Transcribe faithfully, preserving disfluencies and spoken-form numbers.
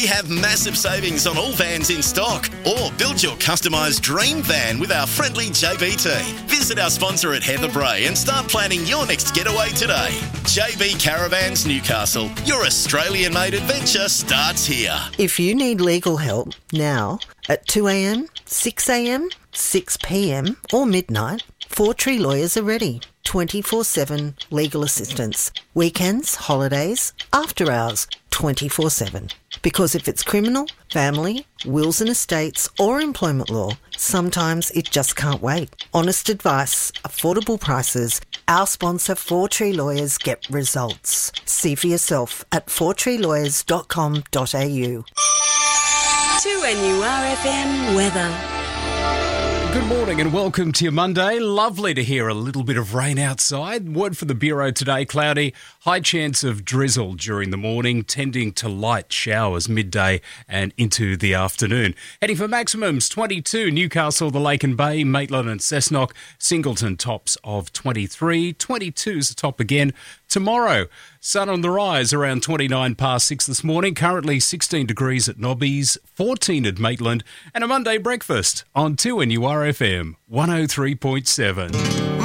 We have massive savings on all vans in stock. Or build your customised dream van with our friendly J B team. Visit our sponsor at Heather Bray and start planning your next getaway today. J B Caravans Newcastle. Your Australian-made adventure starts here. If you need legal help now at two a.m, six a.m, six p.m or midnight, Four Tree Lawyers are ready. twenty-four seven legal assistance. Weekends, holidays, after hours, twenty-four seven. Because if it's criminal, family, wills and estates or employment law, sometimes it just can't wait. Honest advice, affordable prices. Our sponsor, Four Tree Lawyers, get results. See for yourself at four tree lawyers dot com dot a u. two N U R F M weather. Good morning and welcome to your Monday. Lovely to hear a little bit of rain outside. Word for the Bureau today, cloudy. High chance of drizzle during the morning, tending to light showers midday and into the afternoon. Heading for maximums, twenty-two, Newcastle, the Lake and Bay, Maitland and Cessnock. Singleton tops of twenty-three. twenty-two's the top again tomorrow. Sun on the rise around twenty-nine past six this morning. Currently sixteen degrees at Nobbies, fourteen at Maitland, and a Monday breakfast on two N U R F M one oh three point seven.